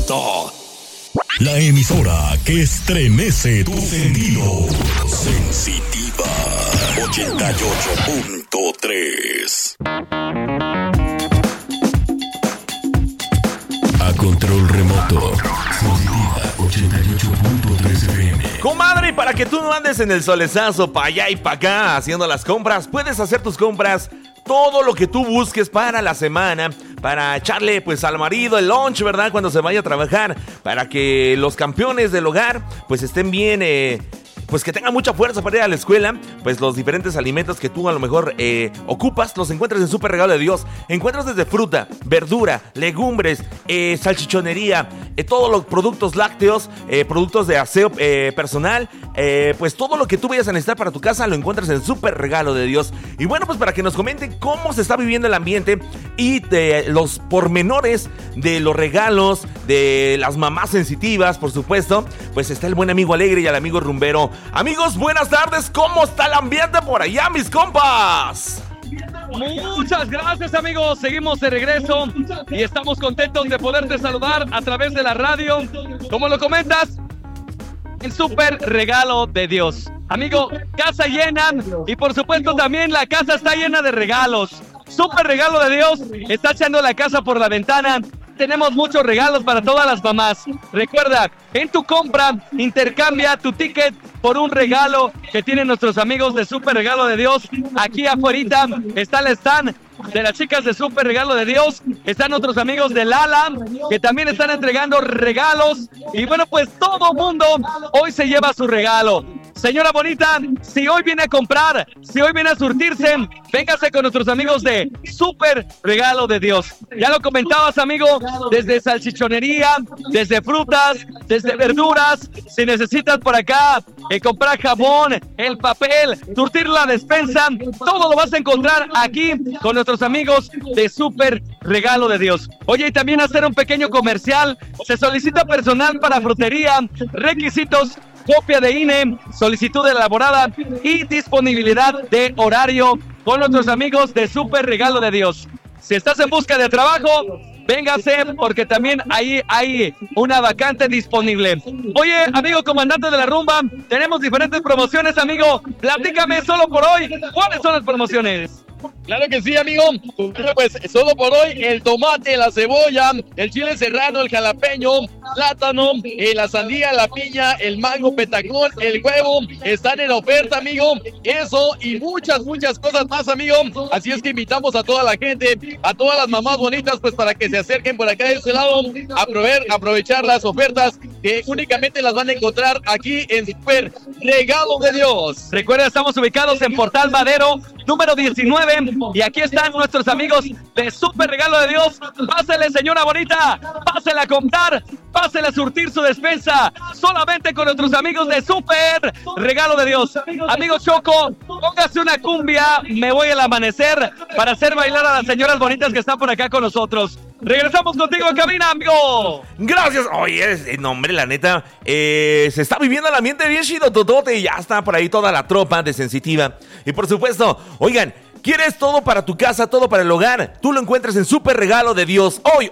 La emisora que estremece tus sentidos. Sensitiva 88.3. A control remoto. Sensitiva 88.3 FM. Comadre, para que tú no andes en el solezazo pa' allá y pa' acá haciendo las compras, puedes hacer tus compras, todo lo que tú busques para la semana, para echarle pues al marido el lunch, ¿verdad? Cuando se vaya a trabajar, para que los campeones del hogar pues estén bien, pues que tengan mucha fuerza para ir a la escuela. Pues los diferentes alimentos que tú a lo mejor ocupas, los encuentras en Súper Regalo de Dios. Encuentras desde fruta, verdura, legumbres, salchichonería, todos los productos lácteos, productos de aseo personal, pues todo lo que tú vayas a necesitar para tu casa lo encuentras en Súper Regalo de Dios. Y bueno, pues para que nos comenten cómo se está viviendo el ambiente y de los pormenores de los regalos, de las mamás sensitivas, por supuesto, pues está el buen amigo Alegre y el amigo Rumbero. Amigos, buenas tardes, ¿cómo está el ambiente por allá, mis compas? Muchas gracias, amigos, seguimos de regreso y estamos contentos de poderte saludar a través de la radio. Como lo comentas, el Súper Regalo de Dios. Amigo, casa llena y por supuesto también la casa está llena de regalos. Súper Regalo de Dios está echando la casa por la ventana. Tenemos muchos regalos para todas las mamás. Recuerda, en tu compra, intercambia tu ticket por un regalo que tienen nuestros amigos de Súper Regalo de Dios. Aquí afuera está el stand de las chicas de Súper Regalo de Dios. Están otros amigos de Lala que también están entregando regalos. Y bueno, pues todo mundo hoy se lleva su regalo. Señora bonita, si hoy viene a comprar, si hoy viene a surtirse, véngase con nuestros amigos de Súper Regalo de Dios. Ya lo comentabas, amigo, desde salchichonería, desde frutas, desde verduras. Si necesitas por acá comprar jabón, el papel, surtir la despensa, todo lo vas a encontrar aquí con nuestros amigos de Súper Regalo de Dios. Oye, y también hacer un pequeño comercial. Se solicita personal para frutería, requisitos: copia de INE, solicitud elaborada y disponibilidad de horario con nuestros amigos de Súper Regalo de Dios. Si estás en busca de trabajo, véngase porque también ahí hay una vacante disponible. Oye, amigo comandante de la rumba, tenemos diferentes promociones, amigo. Platícame solo por hoy, ¿cuáles son las promociones? Claro que sí, amigo. Pues solo por hoy el tomate, la cebolla, el chile serrano, el jalapeño, plátano, la sandía, la piña, el mango, petacón, el huevo están en oferta, amigo. Eso y muchas cosas más, amigo. Así es que invitamos a toda la gente, a todas las mamás bonitas, pues para que se acerquen por acá de este lado a aprovechar las ofertas que únicamente las van a encontrar aquí en Súper Regalo de Dios. Recuerda, estamos ubicados en Portal Madero, número 19, y aquí están nuestros amigos de Súper Regalo de Dios. Pásele, señora bonita, pásele a comprar, pásele a surtir su despensa, solamente con nuestros amigos de Súper Regalo de Dios. Amigo Choco, póngase una cumbia, Me Voy al Amanecer, para hacer bailar a las señoras bonitas que están por acá con nosotros. Regresamos contigo a cabina, amigo. Gracias. Oye, no, hombre, la neta, se está viviendo el ambiente bien chido, totote, y ya está por ahí toda la tropa de Sensitiva. Y por supuesto, oigan, ¿quieres todo para tu casa, todo para el hogar? Tú lo encuentras en Súper Regalo de Dios. Hoy.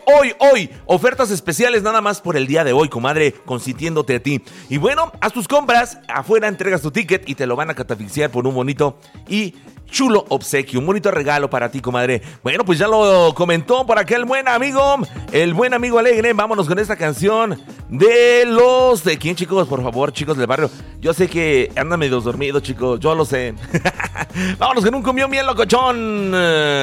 Ofertas especiales nada más por el día de hoy, comadre, consintiéndote a ti. Y bueno, haz tus compras, afuera entregas tu ticket y te lo van a catafixiar por un bonito y chulo obsequio, un bonito regalo para ti, comadre. Bueno, pues ya lo comentó por acá el buen amigo Alegre. Vámonos con esta canción ¿de quién, chicos? Por favor, chicos del barrio. Yo sé que andan medio dormidos, chicos, yo lo sé. Vámonos con un cumbión bien locochón.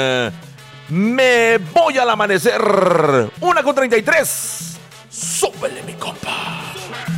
Me Voy al Amanecer. 1:33. Súbele, mi compa.